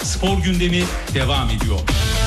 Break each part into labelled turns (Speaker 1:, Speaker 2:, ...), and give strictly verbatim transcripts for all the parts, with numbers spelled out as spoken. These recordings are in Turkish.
Speaker 1: Spor gündemi devam ediyor.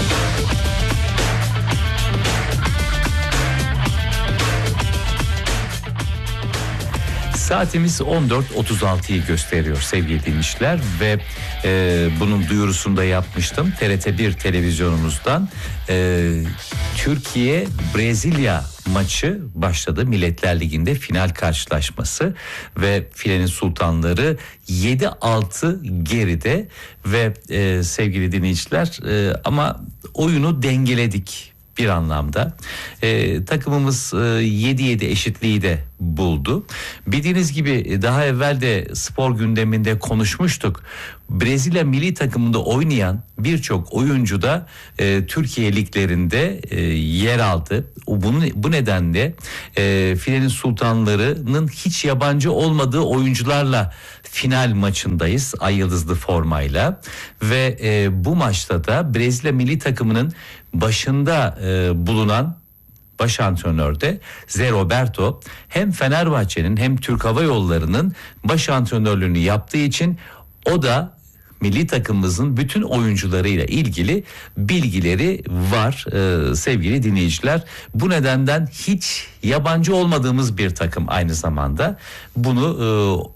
Speaker 2: Saatimiz on dört otuz altıyı gösteriyor sevgili dinleyiciler ve e, bunun duyurusunu da yapmıştım. T R T bir televizyonumuzdan e, Türkiye Brezilya maçı başladı. Milletler Ligi'nde final karşılaşması ve filenin sultanları yedi altı geride ve e, sevgili dinleyiciler e, ama oyunu dengeledik. Bir anlamda e, takımımız e, yedi yedi eşitliği de buldu. Bildiğiniz gibi daha evvel de spor gündeminde konuşmuştuk. Brezilya milli takımında oynayan birçok oyuncu da e, Türkiye liglerinde e, yer aldı. Bunun, bu nedenle e, filenin sultanlarının hiç yabancı olmadığı oyuncularla final maçındayız ay yıldızlı formayla ve e, bu maçta da Brezilya milli takımının başında e, bulunan baş antrenör de Zé Roberto hem Fenerbahçe'nin hem Türk Hava Yolları'nın baş antrenörlüğünü yaptığı için o da milli takımımızın bütün oyuncularıyla ilgili bilgileri var ee, sevgili dinleyiciler. Bu nedenden hiç yabancı olmadığımız bir takım aynı zamanda. Bunu e,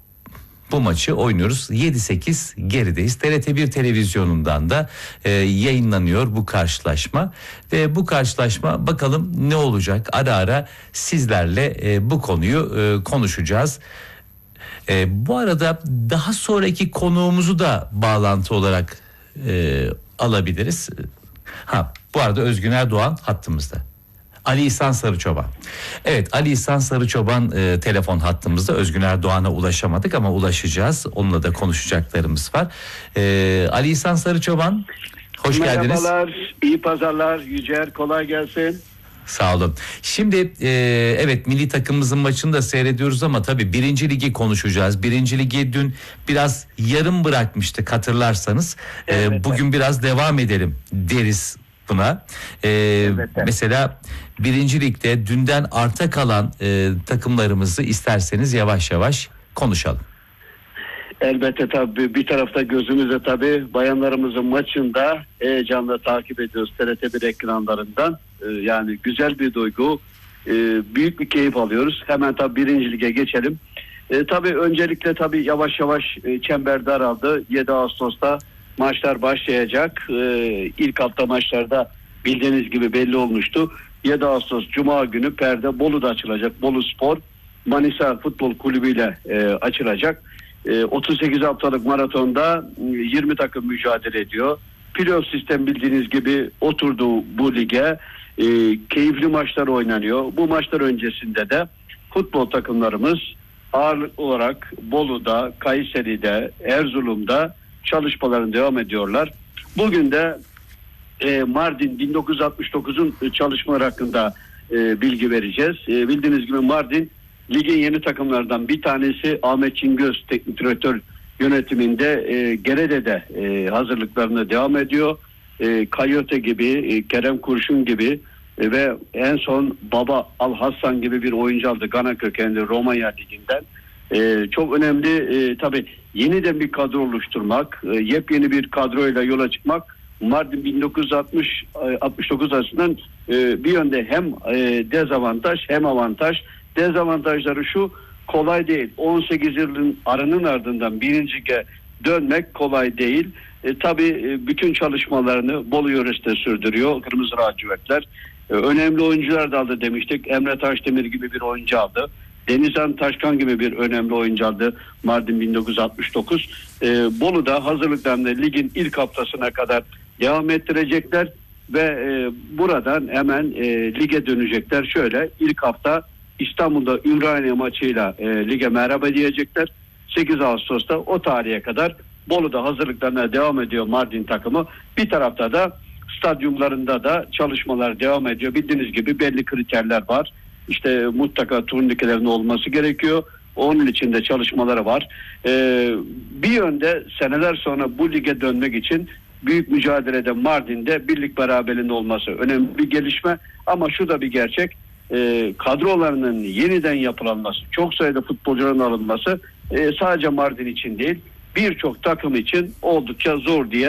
Speaker 2: bu maçı oynuyoruz. yedi sekiz gerideyiz. T R T bir televizyonundan da e, yayınlanıyor bu karşılaşma. Ve bu karşılaşma bakalım ne olacak? Ara ara sizlerle e, bu konuyu e, konuşacağız. E, bu arada daha sonraki konuğumuzu da bağlantı olarak e, alabiliriz. Ha, bu arada Özgün Erdoğan hattımızda. Ali İhsan Sarıçoban. Evet, Ali İhsan Sarıçoban e, telefon hattımızda. Özgün Erdoğan'a ulaşamadık ama ulaşacağız. Onunla da konuşacaklarımız var. E, Ali İhsan Sarıçoban, hoş
Speaker 3: Merhabalar,
Speaker 2: geldiniz.
Speaker 3: Merhabalar, iyi pazarlar. Yücer, kolay gelsin.
Speaker 2: Sağ olun. Şimdi e, evet milli takımımızın maçını da seyrediyoruz ama tabii birinci ligi konuşacağız. Birinci ligi dün biraz yarım bırakmıştık hatırlarsanız. E,
Speaker 3: evet,
Speaker 2: bugün
Speaker 3: evet.
Speaker 2: biraz devam edelim deriz buna. E, evet, evet. Mesela birinci ligde dünden arta kalan e, takımlarımızı isterseniz yavaş yavaş konuşalım.
Speaker 3: Elbette tabii bir tarafta gözümüzde tabii bayanlarımızın maçında heyecanla takip ediyoruz T R T bir ekranlarından. Ee, yani güzel bir duygu, ee, büyük bir keyif alıyoruz. Hemen tabii birinci lige geçelim. Ee, tabii öncelikle tabii yavaş yavaş e, çember daraldı. yedi Ağustos'ta maçlar başlayacak. Ee, ilk hafta maçlarda bildiğiniz gibi belli olmuştu. yedi Ağustos Cuma günü perde Bolu'da açılacak. Bolu Spor Manisa Futbol Kulübü ile e, açılacak. otuz sekiz haftalık maratonda yirmi takım mücadele ediyor. Pilot sistem bildiğiniz gibi oturdu bu lige. E, keyifli maçlar oynanıyor. Bu maçlar öncesinde de futbol takımlarımız ağırlıklı olarak Bolu'da, Kayseri'de, Erzurum'da çalışmalarını devam ediyorlar. Bugün de e, Mardin bin dokuz yüz altmış dokuzun çalışmaları hakkında e, bilgi vereceğiz. E, bildiğiniz gibi Mardin ligin yeni takımlardan bir tanesi. Ahmet Çingöz teknik direktör yönetiminde e, Gerede'de e, hazırlıklarına devam ediyor. E, Kayote gibi, e, Kerem Kurşun gibi e, ve en son Baba Al Hassan gibi bir oyuncu aldı. Gana kökenli Romanya liginden. E, çok önemli e, tabii yeniden bir kadro oluşturmak, e, yepyeni bir kadroyla yola çıkmak. Mardin bin dokuz yüz altmış altmış dokuz açısından e, bir yönde hem e, dezavantaj hem avantaj. Dezavantajları şu, kolay değil. on sekiz yılın arının ardından birinci lige dönmek kolay değil. E, tabii e, bütün çalışmalarını Bolu yöresinde sürdürüyor Kırmızı Lacivertler. E, önemli oyuncular da aldı demiştik. Emre Taşdemir gibi bir oyuncu aldı. Denizhan Taşkan gibi bir önemli oyuncu aldı Mardin bin dokuz yüz altmış dokuz. E, Bolu'da hazırlıklarını ligin ilk haftasına kadar devam ettirecekler ve e, buradan hemen e, lige dönecekler. Şöyle ilk hafta İstanbul'da Ümraniye maçıyla e, lige merhaba diyecekler. sekiz Ağustos'ta o tarihe kadar Bolu'da hazırlıklarına devam ediyor Mardin takımı. Bir tarafta da stadyumlarında da çalışmalar devam ediyor. Bildiğiniz gibi belli kriterler var. İşte mutlaka turnikelerin olması gerekiyor. Onun için de çalışmaları var. Ee, bir yönde seneler sonra bu lige dönmek için büyük mücadelede Mardin'de birlik beraberliğinde olması önemli bir gelişme. Ama şu da bir gerçek. E, kadrolarının yeniden yapılanması, çok sayıda futbolcuların alınması e, sadece Mardin için değil birçok takım için oldukça zor diye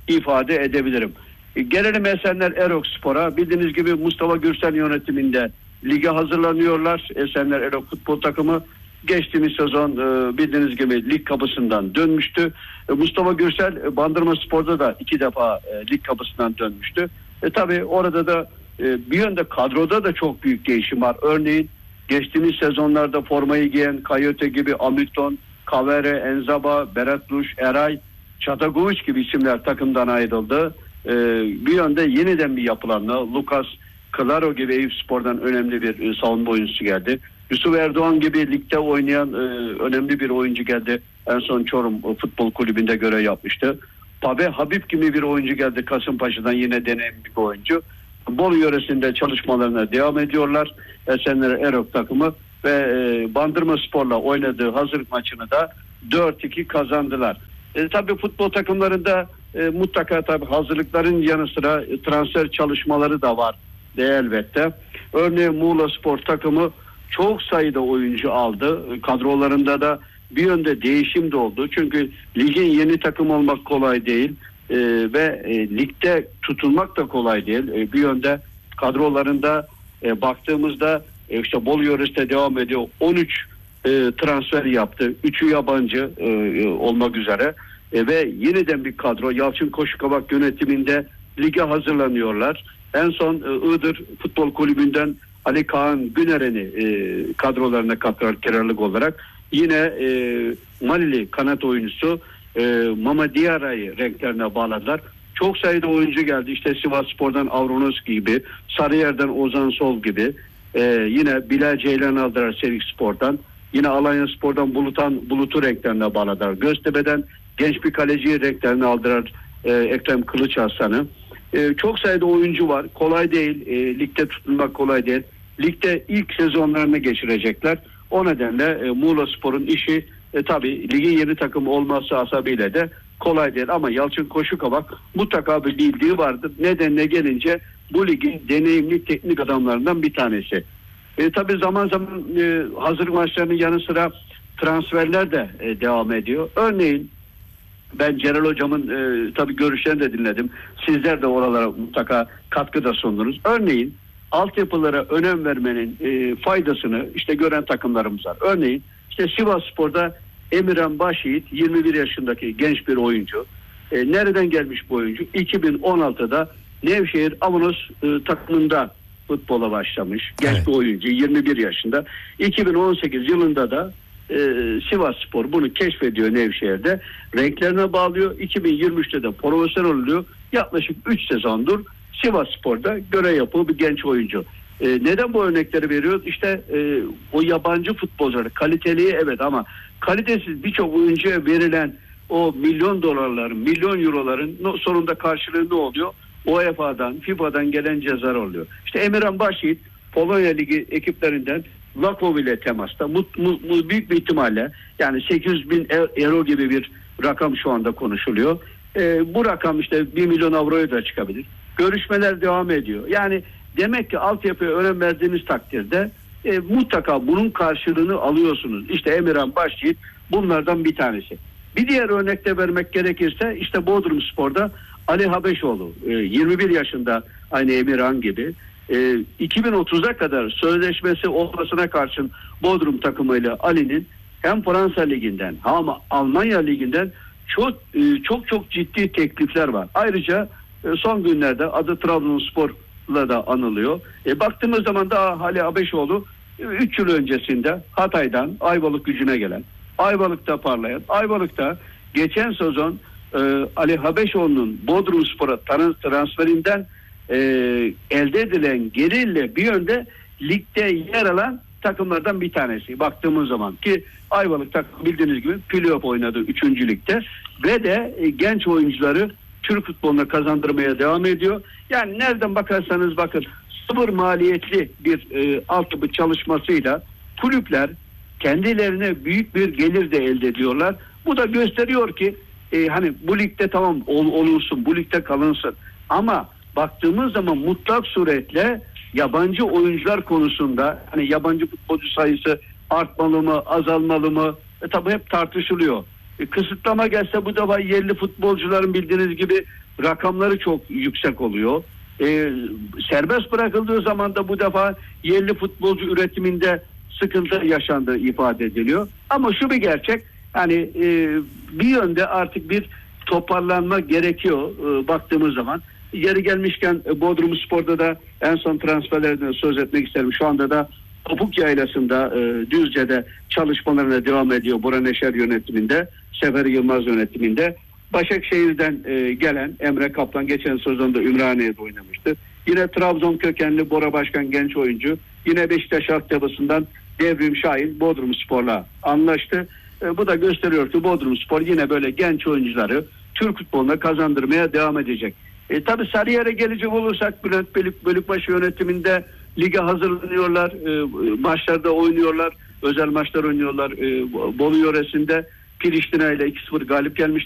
Speaker 3: ifade edebilirim. E, gelelim Esenler Erok Spor'a. Bildiğiniz gibi Mustafa Gürsel yönetiminde lige hazırlanıyorlar. Esenler Erok futbol takımı geçtiğimiz sezon e, bildiğiniz gibi lig kapısından dönmüştü. E, Mustafa Gürsel e, Bandırma Spor'da da iki defa e, lig kapısından dönmüştü. E, tabii orada da e, bir yönde kadroda da çok büyük değişim var. Örneğin geçtiğimiz sezonlarda formayı giyen Kayote gibi, Hamilton, Kavere, Enzaba, Beratluş, Eray, Çatakoviç gibi isimler takımdan ayrıldı. Ee, bir yönde yeniden bir yapılanma. Lucas Claro gibi Eyüpspor'dan önemli bir e, savunma oyuncusu geldi. Yusuf Erdoğan gibi ligde oynayan e, önemli bir oyuncu geldi. En son Çorum e, Futbol Kulübü'nde görev yapmıştı. Pabe Habib gibi bir oyuncu geldi Kasımpaşa'dan, yine deneyimli bir oyuncu. Bolu yöresinde çalışmalarına devam ediyorlar. Esenler Erok takımı ve e, Bandırma Spor'la oynadığı hazırlık maçını da dört iki kazandılar. E, tabii futbol takımlarında e, mutlaka tabii hazırlıkların yanı sıra e, transfer çalışmaları da var de elbette. Örneğin Muğla Spor takımı çok sayıda oyuncu aldı. E, kadrolarında da bir yönde değişim de oldu. Çünkü ligin yeni takım olmak kolay değil. E, ve e, ligde tutulmak da kolay değil. E, bir yönde kadrolarında e, baktığımızda e, işte Bolu yöresinde devam ediyor. on üç e, transfer yaptı. üçü yabancı e, olmak üzere. E, ve yeniden bir kadro. Yalçın Koşukabak yönetiminde lige hazırlanıyorlar. En son e, Iğdır Futbol Kulübü'nden Ali Kaan Güneren'i e, kadrolarına kattılar kiralalık olarak. Yine e, Malili kanat oyuncusu e, Mama Diarra'yı renklerine bağladılar. Çok sayıda oyuncu geldi. İşte Sivasspor'dan Avronos gibi, Sarıyer'den Ozan Sol gibi. E, yine Bilal Ceylan aldılar Sevikspor'dan. Yine Alanyaspor'dan Bulutan Bulut'u renklerine bağladılar. Göztepe'den genç bir kaleciyi renklerine aldılar. E, Ekrem Kılıç Aslan'ı. E, çok sayıda oyuncu var. Kolay değil. E, ligde tutulmak kolay değil. Ligde ilk sezonlarını geçirecekler. O nedenle e, Muğla Spor'un işi e, tabii ligin yeni takımı olması asabıyla de kolay değil. Ama Yalçın Koşukabak mutlaka bir bildiği vardır. Nedenle gelince bu ligin deneyimli teknik adamlarından bir tanesi. E, tabii zaman zaman e, hazırlık maçlarının yanı sıra transferler de e, devam ediyor. Örneğin ben Celal Hocam'ın e, tabii görüşlerini de dinledim. Sizler de oralara mutlaka katkı da sundunuz. Örneğin altyapılara önem vermenin e, faydasını işte gören takımlarımız var. Örneğin işte Sivasspor'da Emirhan Başyiğit yirmi bir yaşındaki genç bir oyuncu. E, nereden gelmiş bu oyuncu? iki bin on altıda Nevşehir Avanos e, takımında futbola başlamış. Genç evet. bir oyuncu yirmi bir yaşında. iki bin on sekiz yılında da e, Sivasspor bunu keşfediyor Nevşehir'de. Renklerine bağlıyor. iki bin yirmi üçte de profesyonel oluyor. Yaklaşık üç sezondur Sivasspor'da görev yapıyor bir genç oyuncu. E, neden bu örnekleri veriyoruz? İşte e, o yabancı futbolcuları kaliteli evet ama kalitesiz birçok oyuncuya verilen o milyon dolarların, milyon euroların sonunda karşılığı ne oluyor? U E F A'dan, FIFA'dan gelen cezalar oluyor. İşte Emirhan Başyiğit Polonya Ligi ekiplerinden Lakov ile temasta mu, mu, mu, büyük bir ihtimalle yani sekiz yüz bin euro gibi bir rakam şu anda konuşuluyor. E, bu rakam işte bir milyon avroya da çıkabilir. Görüşmeler devam ediyor. Yani demek ki altyapıya önem verdiğiniz takdirde e, mutlaka bunun karşılığını alıyorsunuz. İşte Emirhan Başyiğit bunlardan bir tanesi. Bir diğer örnekte vermek gerekirse işte Bodrumspor'da Ali Habeşoğlu e, yirmi bir yaşında aynı Emirhan gibi e, iki bin otuza kadar sözleşmesi olmasına karşın Bodrum takımıyla Ali'nin hem Fransa Ligi'nden hem Almanya Ligi'nden çok e, çok çok ciddi teklifler var. Ayrıca e, son günlerde adı Trabzonspor'la da anılıyor. E, baktığımız zaman da Ali Habeşoğlu üç yıl öncesinde Hatay'dan Ayvalık Gücü'ne gelen, Ayvalık'ta parlayan, Ayvalık'ta geçen sezon e, Ali Habeşoğlu'nun Bodrumspor'a transferinden e, elde edilen gelirle bir yönde ligde yer alan takımlardan bir tanesi. Baktığımız zaman ki Ayvalık takım bildiğiniz gibi playoff oynadı üçüncü ligde ve de e, genç oyuncuları Türk futboluna kazandırmaya devam ediyor. Yani nereden bakarsanız bakın sıfır maliyetli bir e, altyapı çalışmasıyla kulüpler kendilerine büyük bir gelir de elde ediyorlar. Bu da gösteriyor ki e, hani bu ligde tamam ol, olursun, bu ligde kalınsın. Ama baktığımız zaman mutlak suretle yabancı oyuncular konusunda hani yabancı futbolcu sayısı artmalı mı, azalmalı mı? E, tabii hep tartışılıyor. E, kısıtlama gelse bu defa yerli futbolcuların bildiğiniz gibi rakamları çok yüksek oluyor. E, serbest bırakıldığı zaman da bu defa yerli futbolcu üretiminde sıkıntı yaşandığı ifade ediliyor. Ama şu bir gerçek, hani e, bir yönde artık bir toparlanma gerekiyor e, baktığımız zaman. Yeri gelmişken e, Bodrumspor'da da en son transferlerden söz etmek isterim. Şu anda da Topuk Yaylası'nda e, Düzce'de çalışmalarına devam ediyor. Bora Neşer yönetiminde, Sefer Yılmaz yönetiminde. Başakşehir'den e, gelen Emre Kaplan geçen sezonda Ümraniye'de oynamıştı. Yine Trabzon kökenli Bora Başkan genç oyuncu. Yine Beşiktaş altyapısından Devrim Şahin Bodrumspor'la anlaştı. E, bu da gösteriyor ki Bodrumspor yine böyle genç oyuncuları Türk futboluna kazandırmaya devam edecek. E, tabii Sarıyer'e gelecek olursak Bülent Bölük, Bölükbaşı yönetiminde lige hazırlanıyorlar. E, maçlarda oynuyorlar. Özel maçlar oynuyorlar. E, Bolu yöresinde Priştine ile iki sıfır galip gelmiş.